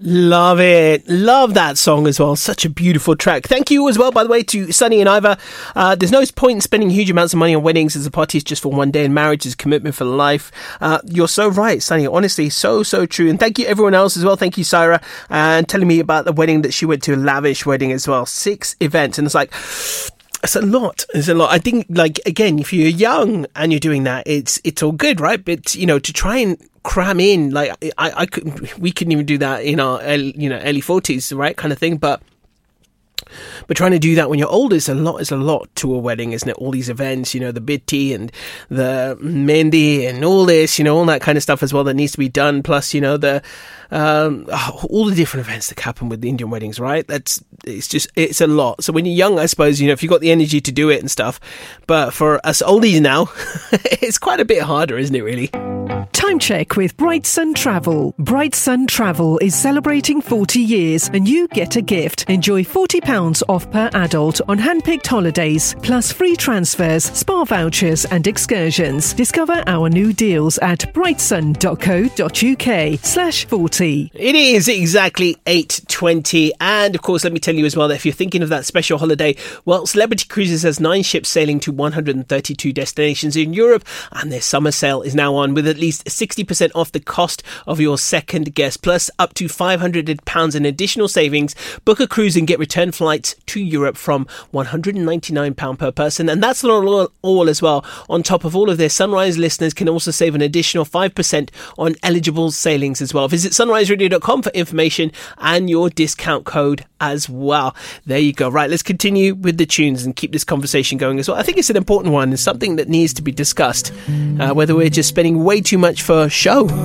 Love it. Love that song as well. Such a beautiful track. Thank you as well, by the way, to Sunny and Iva. There's no point in spending huge amounts of money on weddings, as a party is just for one day and marriage is a commitment for life. You're so right, Sunny. Honestly, so true. And thank you everyone else as well. Thank you, Syra, and telling me about the wedding that she went to, a lavish wedding as well. 6 events. And it's like, it's a lot. It's a lot. I think, like, again, if you're young and you're doing that, it's all good, right? But, you know, to try and cram in, like, we couldn't even do that in our early 40s, right, kind of thing. But trying to do that when you're older is a lot to a wedding, isn't it? All these events, you know, the bitti and the mendi and all this, you know, all that kind of stuff as well that needs to be done. Plus, you know, all the different events that happen with the Indian weddings, right? It's a lot. So when you're young, I suppose, you know, if you've got the energy to do it and stuff. But for us oldies now, it's quite a bit harder, isn't it, really? Time check with Bright Sun Travel. Bright Sun Travel is celebrating 40 years and you get a gift. Enjoy £40 off per adult on hand-picked holidays, plus free transfers, spa vouchers and excursions. Discover our new deals at brightsun.co.uk/40. It is exactly 8:20. And of course, let me tell you as well that if you're thinking of that special holiday, well, Celebrity Cruises has 9 ships sailing to 132 destinations in Europe, and their summer sale is now on with at least 60% off the cost of your second guest, plus up to £500 in additional savings. Book a cruise and get return flights to Europe from £199 per person. And that's not all as well. On top of all of this, Sunrise listeners can also save an additional 5% on eligible sailings as well. Visit sunriseradio.com for information and your discount code as well. There you go. Right, let's continue with the tunes and keep this conversation going as well. I think it's an important one. It's something that needs to be discussed, whether we're just spending way too much for show